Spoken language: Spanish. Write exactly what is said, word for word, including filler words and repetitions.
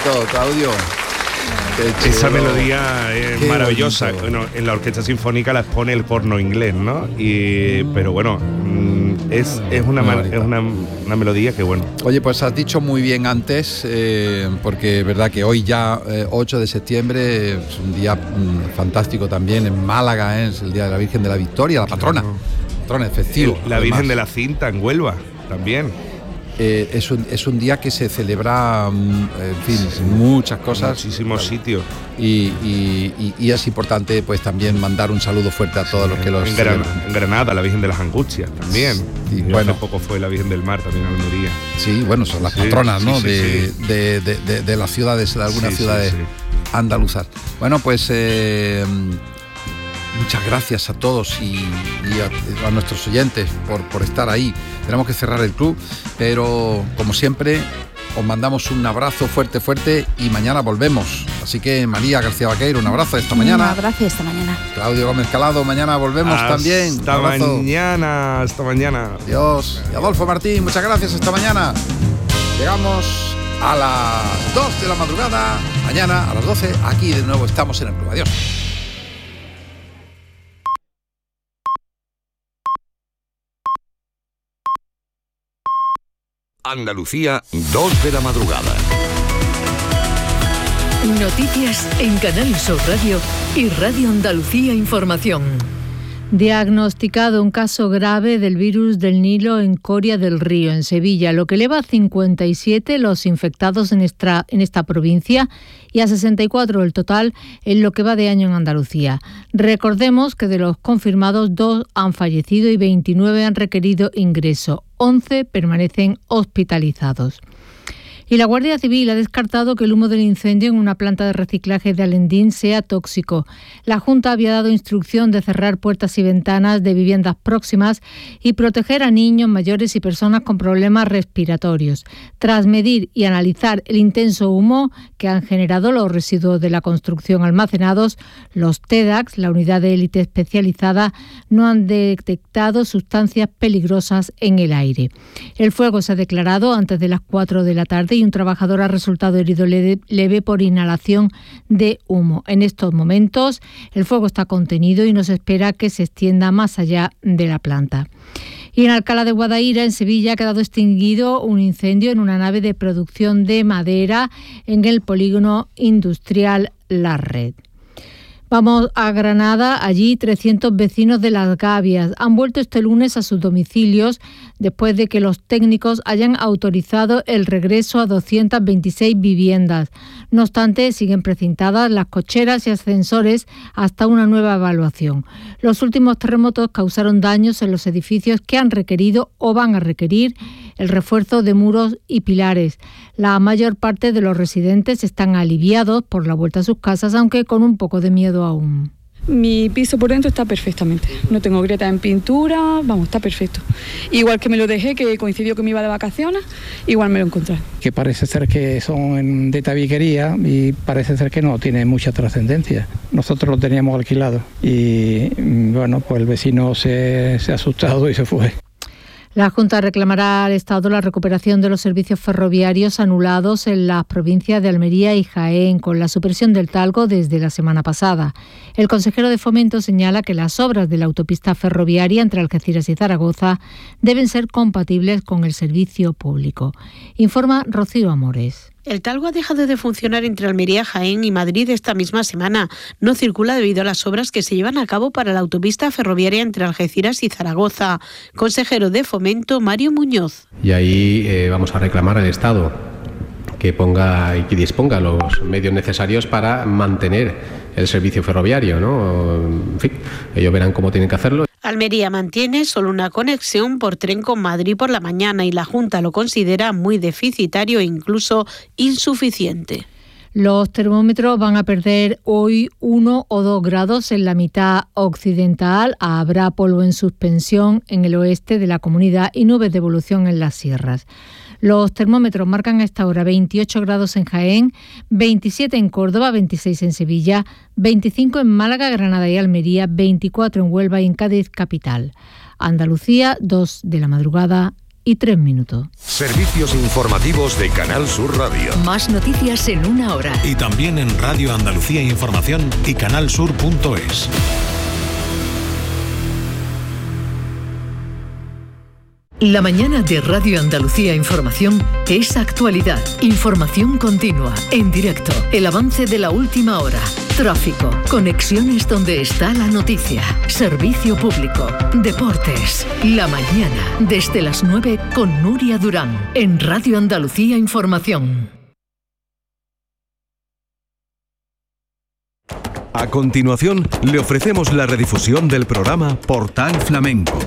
bonito, Claudio. Esa melodía es Qué maravillosa. Bonito. Bueno, en la orquesta sinfónica la expone el corno inglés, ¿no? Y, mm. Pero bueno, es, es, una, es una, una melodía que bueno. Oye, pues has dicho muy bien antes, eh, porque es verdad que hoy ya, eh, ocho de septiembre, es un día mm, fantástico también en Málaga, ¿eh? Es el Día de la Virgen de la Victoria, la patrona. Claro. Patrona, es festivo. La además. Virgen de la Cinta en Huelva también. Eh, es, un, es un día que se celebra, en fin, sí, sí, muchas cosas. Muchísimos sitios. Y, y, y, y es importante pues también mandar un saludo fuerte a todos sí, los que los en Granada, en Granada, la Virgen de las Angustias también. Sí, y bueno, hace poco fue la Virgen del Mar también en Almería. Sí, bueno, son las patronas, sí, ¿no? Sí, de, sí. De, de, de, de las ciudades, de algunas sí, ciudades sí, sí. andaluzas. Bueno, pues eh, muchas gracias a todos y, y a, a nuestros oyentes por, por estar ahí. Tenemos que cerrar el club, pero como siempre os mandamos un abrazo fuerte, fuerte y mañana volvemos. Así que María García Vaqueiro, un abrazo esta mañana. Un abrazo esta mañana. Claudio Gómez Calado, mañana volvemos hasta también. Hasta mañana, hasta mañana. Adiós. Y Adolfo Martín, muchas gracias, esta mañana. Llegamos a las dos de la madrugada. Mañana a las doce, aquí de nuevo estamos en el club. Adiós. Andalucía, dos de la madrugada. Noticias en Canal Sur Radio y Radio Andalucía Información. Diagnosticado un caso grave del virus del Nilo en Coria del Río, en Sevilla, lo que eleva a cincuenta y siete los infectados en esta, en esta provincia y a sesenta y cuatro el total en lo que va de año en Andalucía. Recordemos que de los confirmados, dos han fallecido y veintinueve han requerido ingreso. once permanecen hospitalizados. Y la Guardia Civil ha descartado que el humo del incendio en una planta de reciclaje de Alendín sea tóxico. La Junta había dado instrucción de cerrar puertas y ventanas de viviendas próximas y proteger a niños, mayores y personas con problemas respiratorios. Tras medir y analizar el intenso humo que han generado los residuos de la construcción almacenados, los TEDAX, la unidad de élite especializada, no han detectado sustancias peligrosas en el aire. El fuego se ha declarado antes de las cuatro de la tarde y un trabajador ha resultado herido leve por inhalación de humo. En estos momentos el fuego está contenido y no se espera que se extienda más allá de la planta. Y en Alcalá de Guadaira, en Sevilla, ha quedado extinguido un incendio en una nave de producción de madera en el polígono industrial La Red. Vamos a Granada. Allí trescientos vecinos de Las Gavias han vuelto este lunes a sus domicilios después de que los técnicos hayan autorizado el regreso a doscientas veintiséis viviendas. No obstante, siguen precintadas las cocheras y ascensores hasta una nueva evaluación. Los últimos terremotos causaron daños en los edificios que han requerido o van a requerir el refuerzo de muros y pilares. La mayor parte de los residentes están aliviados por la vuelta a sus casas, aunque con un poco de miedo aún. Mi piso por dentro está perfectamente, no tengo grietas en pintura, vamos, está perfecto. Igual que me lo dejé, que coincidió que me iba de vacaciones, igual me lo encontré. Que parece ser que son de tabiquería y parece ser que no tiene mucha trascendencia. Nosotros lo teníamos alquilado y bueno, pues el vecino se, se ha asustado y se fue. La Junta reclamará al Estado la recuperación de los servicios ferroviarios anulados en las provincias de Almería y Jaén con la supresión del talgo desde la semana pasada. El consejero de Fomento señala que las obras de la autopista ferroviaria entre Algeciras y Zaragoza deben ser compatibles con el servicio público. Informa Rocío Amores. El talgo ha dejado de funcionar entre Almería, Jaén y Madrid esta misma semana. No circula debido a las obras que se llevan a cabo para la autopista ferroviaria entre Algeciras y Zaragoza. Consejero de Fomento, Mario Muñoz. Y ahí eh, vamos a reclamar al Estado que ponga y que disponga los medios necesarios para mantener el servicio ferroviario, ¿no? En fin, ellos verán cómo tienen que hacerlo. Almería mantiene solo una conexión por tren con Madrid por la mañana y la Junta lo considera muy deficitario e incluso insuficiente. Los termómetros van a perder hoy uno o dos grados en la mitad occidental. Habrá polvo en suspensión en el oeste de la comunidad y nubes de evolución en las sierras. Los termómetros marcan a esta hora veintiocho grados en Jaén, veintisiete en Córdoba, veintiséis en Sevilla, veinticinco en Málaga, Granada y Almería, veinticuatro en Huelva y en Cádiz capital. Andalucía, dos de la madrugada y tres minutos. Servicios informativos de Canal Sur Radio. Más noticias en una hora. Y también en Radio Andalucía Información y canalsur punto es. La mañana de Radio Andalucía Información es actualidad, información continua, en directo, el avance de la última hora, tráfico, conexiones donde está la noticia, servicio público, deportes. La mañana, desde las nueve con Nuria Durán, en Radio Andalucía Información. A continuación, le ofrecemos la redifusión del programa Portal Flamenco.